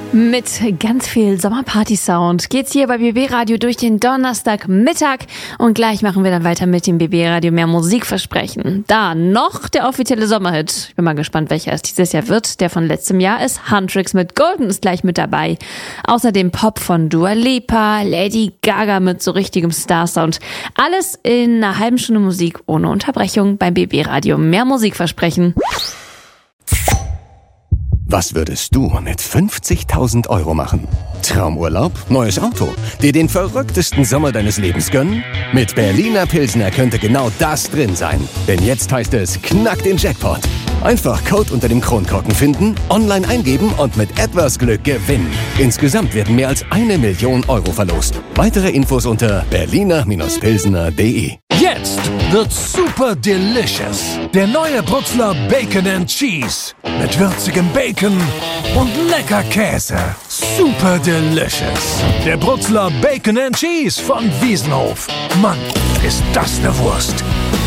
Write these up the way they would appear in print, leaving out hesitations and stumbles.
Mit ganz viel Sommerparty-Sound geht's hier bei BB Radio durch den Donnerstagmittag und gleich machen wir dann weiter mit dem BB Radio mehr Musikversprechen. Da noch der offizielle Sommerhit. Ich bin mal gespannt, welcher es dieses Jahr wird. Der von letztem Jahr ist Huntrix mit Golden ist gleich mit dabei. Außerdem Pop von Dua Lipa, Lady Gaga mit so richtigem Star-Sound. Alles in einer halben Stunde Musik ohne Unterbrechung beim BB Radio mehr Musikversprechen. Was würdest du mit 50.000 € machen? Traumurlaub? Neues Auto? Dir den verrücktesten Sommer deines Lebens gönnen? Mit Berliner Pilsner könnte genau das drin sein. Denn jetzt heißt es Knack den Jackpot. Einfach Code unter dem Kronkorken finden, online eingeben und mit etwas Glück gewinnen. Insgesamt werden mehr als 1 Million € verlost. Weitere Infos unter berliner-pilsner.de. Jetzt wird's super delicious. Der neue Brutzler Bacon and Cheese. Mit würzigem Bacon und lecker Käse. Super delicious. Der Brutzler Bacon and Cheese von Wiesenhof. Mann, ist das eine Wurst.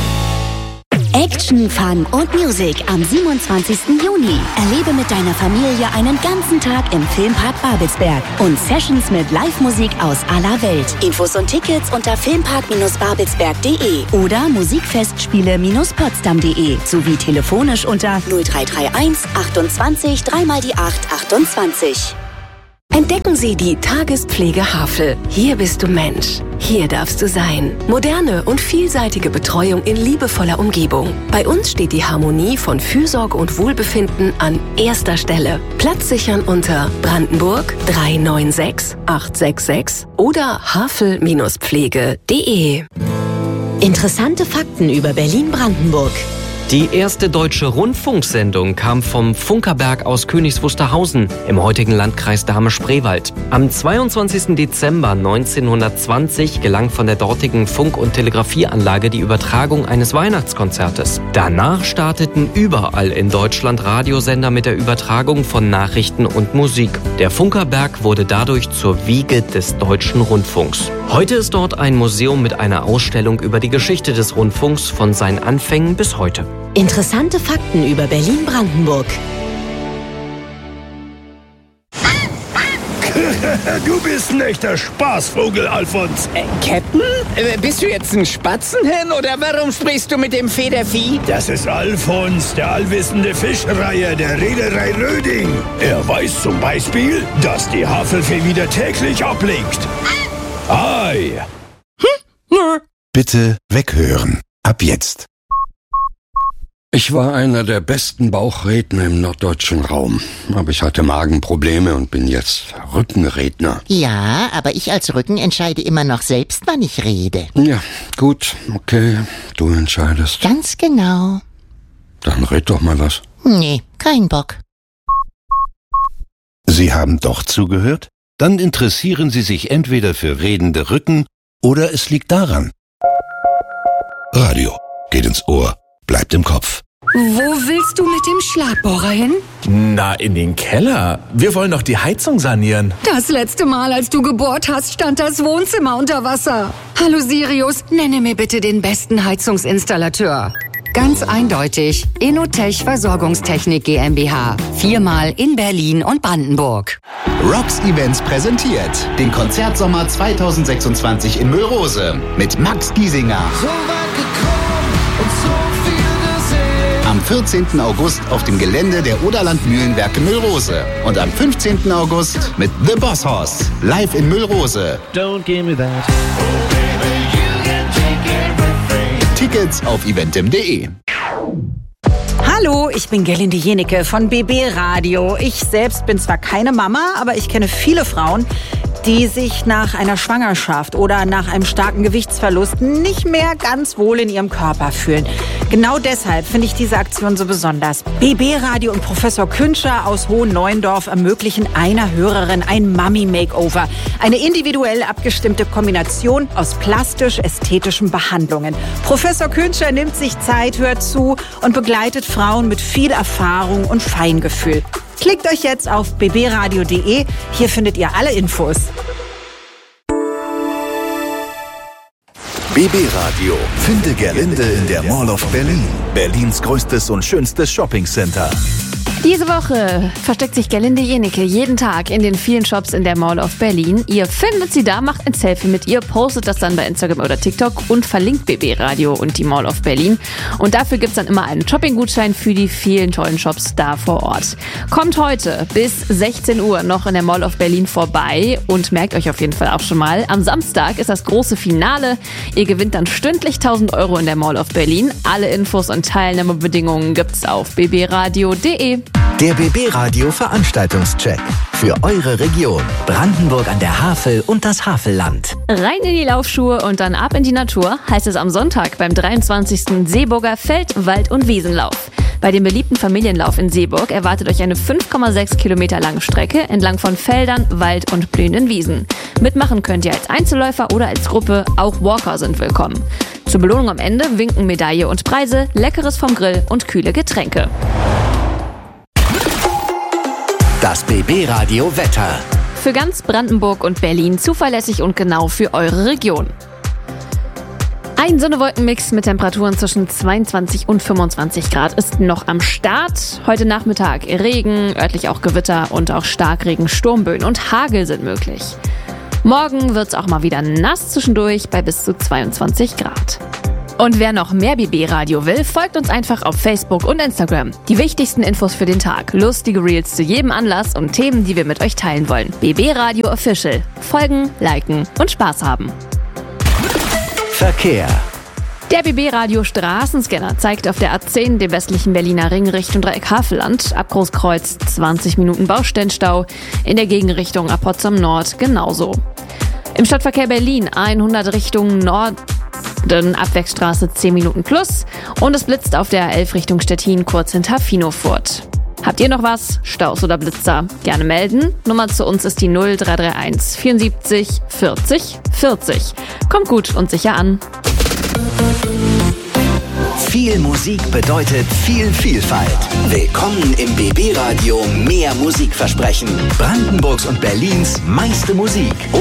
Action, Fun und Musik am 27. Juni. Erlebe mit deiner Familie einen ganzen Tag im Filmpark Babelsberg und Sessions mit Live-Musik aus aller Welt. Infos und Tickets unter filmpark-babelsberg.de oder musikfestspiele-potsdam.de sowie telefonisch unter 0331 28 3x8 28. Entdecken Sie die Tagespflege Havel. Hier bist du Mensch. Hier darfst du sein. Moderne und vielseitige Betreuung in liebevoller Umgebung. Bei uns steht die Harmonie von Fürsorge und Wohlbefinden an erster Stelle. Platz sichern unter Brandenburg 396 866 oder havel-pflege.de. Interessante Fakten über Berlin-Brandenburg. Die erste deutsche Rundfunksendung kam vom Funkerberg aus Königs Wusterhausen im heutigen Landkreis Dahme-Spreewald. Am 22. Dezember 1920 gelang von der dortigen Funk- und Telegrafieanlage die Übertragung eines Weihnachtskonzertes. Danach starteten überall in Deutschland Radiosender mit der Übertragung von Nachrichten und Musik. Der Funkerberg wurde dadurch zur Wiege des deutschen Rundfunks. Heute ist dort ein Museum mit einer Ausstellung über die Geschichte des Rundfunks von seinen Anfängen bis heute. Interessante Fakten über Berlin-Brandenburg. Du bist ein echter Spaßvogel, Alfons. Captain? Bist du jetzt ein Spatzenhirn oder warum sprichst du mit dem Federvieh? Das ist Alfons, der allwissende Fischreiher der Reederei Röding. Er weiß zum Beispiel, dass die Havelfee wieder täglich ablegt. Ei. Bitte weghören. Ab jetzt. Ich war einer der besten Bauchredner im norddeutschen Raum. Aber ich hatte Magenprobleme und bin jetzt Rückenredner. Ja, aber ich als Rücken entscheide immer noch selbst, wann ich rede. Ja, gut, okay, du entscheidest. Ganz genau. Dann red doch mal was. Nee, kein Bock. Sie haben doch zugehört? Dann interessieren Sie sich entweder für redende Rücken oder es liegt daran. Radio geht ins Ohr, bleibt im Kopf. Wo willst du mit dem Schlagbohrer hin? Na, in den Keller. Wir wollen doch die Heizung sanieren. Das letzte Mal, als du gebohrt hast, stand das Wohnzimmer unter Wasser. Hallo Sirius, nenne mir bitte den besten Heizungsinstallateur. Ganz eindeutig, Inotech Versorgungstechnik GmbH. 4-mal in Berlin und Brandenburg. Rocks Events präsentiert den Konzertsommer 2026 in Müllrose mit Max Giesinger. Am 14. August auf dem Gelände der Oderland Mühlenwerke Müllrose. Und am 15. August mit The Boss Hoss. Live in Müllrose. Don't give me that. Tickets auf eventim.de. Hallo, ich bin Gerlinde Jenecke von BB Radio. Ich selbst bin zwar keine Mama, aber ich kenne viele Frauen, die sich nach einer Schwangerschaft oder nach einem starken Gewichtsverlust nicht mehr ganz wohl in ihrem Körper fühlen. Genau deshalb finde ich diese Aktion so besonders. BB Radio und Professor Künscher aus Hohenneuendorf ermöglichen einer Hörerin ein Mummy-Makeover. Eine individuell abgestimmte Kombination aus plastisch-ästhetischen Behandlungen. Professor Künscher nimmt sich Zeit, hört zu und begleitet Frauen mit viel Erfahrung und Feingefühl. Klickt euch jetzt auf bbradio.de. Hier findet ihr alle Infos. BB Radio. Finde Gerlinde in der Mall of Berlin. Berlins größtes und schönstes Shoppingcenter. Diese Woche versteckt sich Gerlinde Jennecke jeden Tag in den vielen Shops in der Mall of Berlin. Ihr findet sie da, macht ein Selfie mit ihr, postet das dann bei Instagram oder TikTok und verlinkt BB Radio und die Mall of Berlin. Und dafür gibt's dann immer einen Shopping-Gutschein für die vielen tollen Shops da vor Ort. Kommt heute bis 16 Uhr noch in der Mall of Berlin vorbei und merkt euch auf jeden Fall auch schon mal, am Samstag ist das große Finale. Ihr gewinnt dann stündlich 1.000 Euro in der Mall of Berlin. Alle Infos und Teilnahmebedingungen gibt's auf bbradio.de. Der BB Radio Veranstaltungscheck für eure Region. Brandenburg an der Havel und das Havelland. Rein in die Laufschuhe und dann ab in die Natur, heißt es am Sonntag beim 23. Seeburger Feld-, Wald- und Wiesenlauf. Bei dem beliebten Familienlauf in Seeburg erwartet euch eine 5,6 Kilometer lange Strecke entlang von Feldern, Wald und blühenden Wiesen. Mitmachen könnt ihr als Einzelläufer oder als Gruppe, auch Walker sind willkommen. Zur Belohnung am Ende winken Medaille und Preise, Leckeres vom Grill und kühle Getränke. Das BB Radio Wetter. Für ganz Brandenburg und Berlin zuverlässig und genau für eure Region. Ein Sonne-Wolken-Mix mit Temperaturen zwischen 22 und 25 Grad ist noch am Start. Heute Nachmittag Regen, örtlich auch Gewitter und auch Starkregen, Sturmböen und Hagel sind möglich. Morgen wird's auch mal wieder nass zwischendurch bei bis zu 22 Grad. Und wer noch mehr BB-Radio will, folgt uns einfach auf Facebook und Instagram. Die wichtigsten Infos für den Tag, lustige Reels zu jedem Anlass und Themen, die wir mit euch teilen wollen. BB-Radio Official. Folgen, liken und Spaß haben. Verkehr. Der BB-Radio Straßenscanner zeigt auf der A10 den westlichen Berliner Ring Richtung Dreieck Havelland. Ab Großkreuz 20 Minuten Baustellenstau. In der Gegenrichtung ab Potsdam Nord genauso. Im Stadtverkehr Berlin 100 Richtung Norden, Abwegstraße 10 Minuten plus. Und es blitzt auf der 11 Richtung Stettin kurz hinter Finofurt. Habt ihr noch was? Staus oder Blitzer? Gerne melden. Nummer zu uns ist die 0331 74 40 40. Kommt gut und sicher an. Viel Musik bedeutet viel Vielfalt. Willkommen im BB Radio Mehr Musikversprechen. Brandenburgs und Berlins meiste Musik.